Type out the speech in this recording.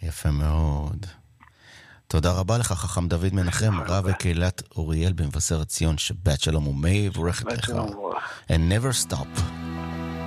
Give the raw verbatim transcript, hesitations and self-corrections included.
יפה מאוד. תודה רבה לך, חכם דוד מנחם, רב קהילת אוריאל במבשרת ציון, שבת שלום ומי יבורך לך. And never stop.